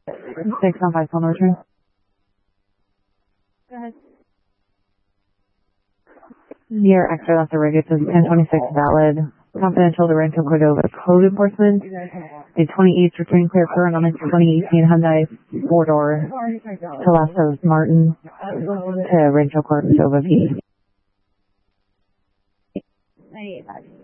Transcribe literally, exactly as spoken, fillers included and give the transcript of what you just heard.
Six on five, phone return. Go ahead. Near extra, that's a rig. It says ten twenty-six valid. Confidential to Rancho Cordova code enforcement. A twenty-eight returning clear current on a twenty eighteen Hyundai four door to Lassos Martin to Rancho Cordova V. ninety-eight five.